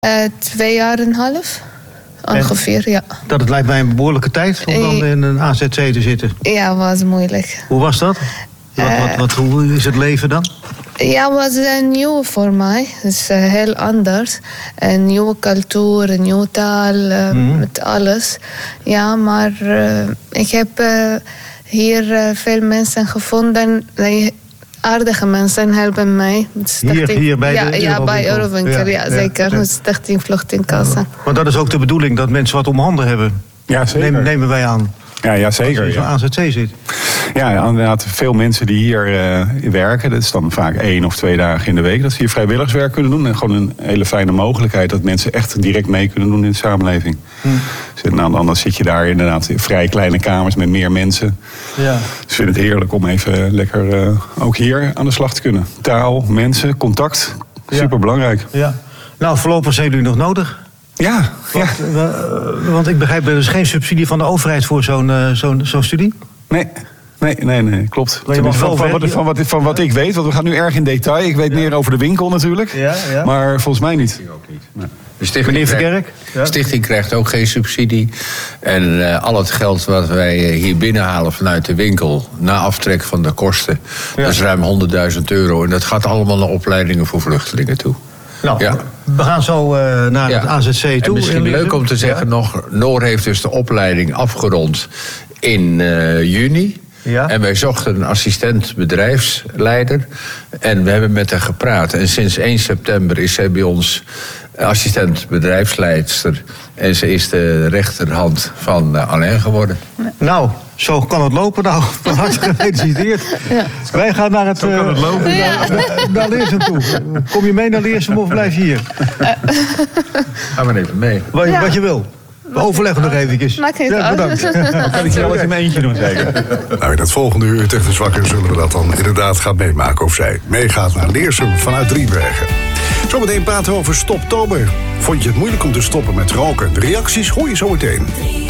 2,5 jaar ongeveer, ja. Dat lijkt mij een behoorlijke tijd om dan in een AZC te zitten. Ja, was moeilijk. Hoe was dat? Hoe is het leven dan? Ja, het was nieuw voor mij. Het is heel anders. Een nieuwe cultuur, een nieuwe taal, met alles. Ja, maar ik heb hier veel mensen gevonden. Aardige mensen helpen mij. Hier bij de bij Eurowinkel, ja, zeker. Ja. Stichting Vluchtingkassa. Maar dat is ook de bedoeling, dat mensen wat om handen hebben. Ja, zeker. Nemen wij aan. Ja, zeker. Als je in zo'n AZC zit. Ja, inderdaad, veel mensen die hier werken, dat is dan vaak 1 of 2 dagen in de week, dat ze hier vrijwilligerswerk kunnen doen. En gewoon een hele fijne mogelijkheid dat mensen echt direct mee kunnen doen in de samenleving. Dus, anders zit je daar inderdaad in vrij kleine kamers met meer mensen. Ja. Dus ik vind het heerlijk om even lekker ook hier aan de slag te kunnen. Taal, mensen, contact, superbelangrijk. Ja. Nou, voorlopig zijn jullie nog nodig. Ja. Want ik begrijp, er is geen subsidie van de overheid voor zo'n studie? Nee, klopt. Van wat ik weet, want we gaan nu erg in detail. Ik weet meer over de winkel natuurlijk, maar volgens mij niet. Nee. De stichting krijgt ook geen subsidie. En al het geld wat wij hier binnenhalen vanuit de winkel, na aftrek van de kosten, dat is ruim €100.000. En dat gaat allemaal naar opleidingen voor vluchtelingen toe. Nou, we gaan zo naar het AZC toe. En misschien leuk om te zeggen nog, Noor heeft dus de opleiding afgerond in juni. Ja. En wij zochten een assistent bedrijfsleider. En we hebben met haar gepraat. En sinds 1 september is zij bij ons assistent bedrijfsleidster. En ze is de rechterhand van Alain geworden. Nou, zo kan het lopen. Nou, van harte gefeliciteerd. Ja. Wij gaan naar het... Zo kan het lopen. Naar Leersum toe. Kom je mee naar Leersum of blijf je hier? Ga maar even mee. Wat je wil. We overleggen nog eventjes. Maakt niet uit. Bedankt. Dat kan ik je alles in mijn eentje doen, zeker. Nou, in het volgende uur tegen de zwakker zullen we dat dan inderdaad gaan meemaken. Of zij meegaat naar Leersum vanuit Driebergen. Zometeen praten we over Stoptober. Vond je het moeilijk om te stoppen met roken? De reacties hoor je zometeen.